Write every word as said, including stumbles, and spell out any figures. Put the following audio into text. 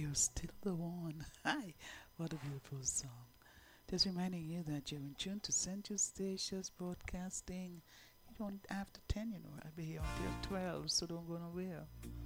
You're still the one. Hi, what a beautiful song. Just reminding you that you're in tune to Saint Eustatius Broadcasting. You don't have to ten, you know. I'll be here until twelve, so don't go nowhere.